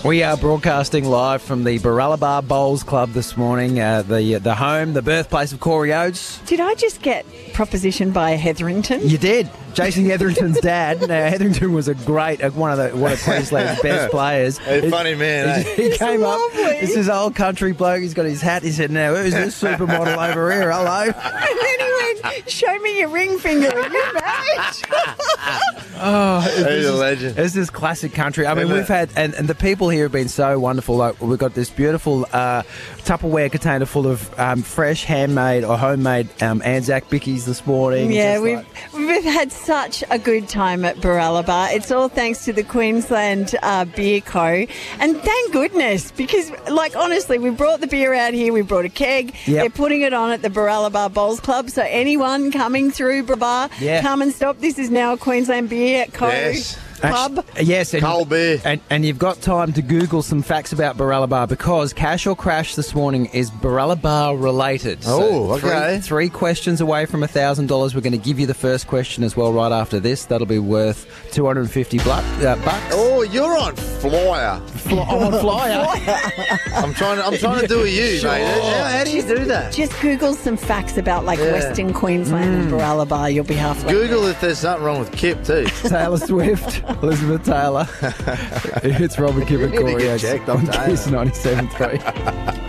We are broadcasting live from the Baralabar Bowls Club this morning, the home, the birthplace of Corey Oates. Did I just get propositioned by Hetherington? You did. Jason Hetherington's dad. Now, Hetherington was one of Queensland's best players. Hey, funny man. He came lovely. up. This is old country bloke. He's got his hat. He said, "Now, who's this supermodel over here? Hello." And then he went, "Show me your ring finger." Are you married? He's a legend. This is classic country. I mean, we've had, and the people here have been so wonderful. Like, we've got this beautiful Tupperware container full of fresh, handmade or homemade Anzac bickies this morning. Yeah, we've had such a good time at Baralabar. It's all thanks to the Queensland Beer Co. And thank goodness, because, like, honestly, we brought the beer out here. We brought a keg. Yep. They're putting it on at the Baralabar Bowls Club. So anyone coming through Bar, come and stop. This is now a Queensland Beer Co. Yes. Pub. Yes, and, Cold beer. And you've got time to Google some facts about Baralabar, because Cash or Crash this morning is Baralabar related. Oh, okay. Three questions away from $1,000. We're going to give you the first question as well right after this. That'll be worth $250 bucks. Oh, you're on flyer. I'm on flyer. I'm trying to do a you, mate. How do you do that? Just Google some facts about, like, Western Queensland and Baralabar. You'll be halfway. Google if there's something wrong with Kip too. Taylor Swift, Elizabeth Taylor. It's Robin Kip and You need to Corey get Oates checked, on I'm telling you. Kiss 97.3.